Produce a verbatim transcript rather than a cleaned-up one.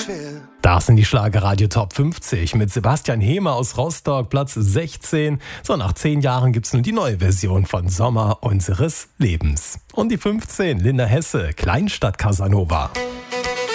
quer. Das sind die Schlagerradio Top fünfzig mit Sebastian Hehmer aus Rostock, Platz sechzehn. So, nach zehn Jahren gibt's nun die neue Version von Sommer unseres Lebens. Und die fünfzehn, Linda Hesse, Kleinstadt Casanova.